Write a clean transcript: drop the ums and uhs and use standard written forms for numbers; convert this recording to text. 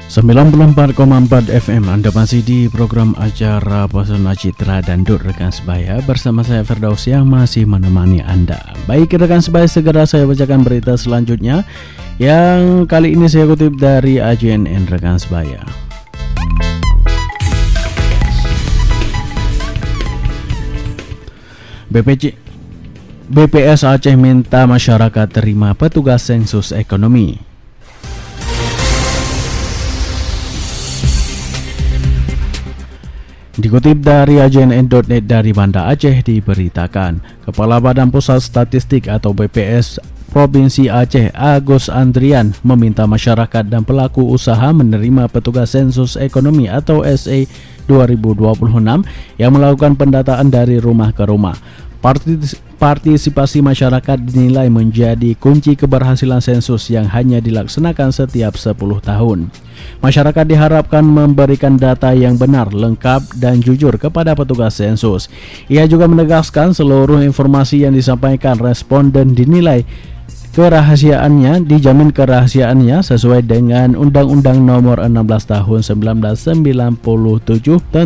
94,4 FM. Anda masih di program acara Pesona Citra dan Dut rekan sebaya bersama saya Firdaus yang masih menemani Anda. Baik rekan sebaya, segera saya bacakan berita selanjutnya yang kali ini saya kutip dari AJNN rekan sebaya. BPS Aceh minta masyarakat terima petugas sensus ekonomi. Dikutip dari AJNN.net dari Banda Aceh diberitakan, Kepala Badan Pusat Statistik atau BPS Provinsi Aceh Agus Andrian meminta masyarakat dan pelaku usaha menerima petugas sensus ekonomi atau SA 2026 yang melakukan pendataan dari rumah ke rumah. Partisipasi masyarakat dinilai menjadi kunci keberhasilan sensus yang hanya dilaksanakan setiap 10 tahun. Masyarakat diharapkan memberikan data yang benar, lengkap, dan jujur kepada petugas sensus. Ia juga menegaskan seluruh informasi yang disampaikan responden dinilai dijamin kerahasiaannya sesuai dengan Undang-Undang Nomor 16 Tahun 1997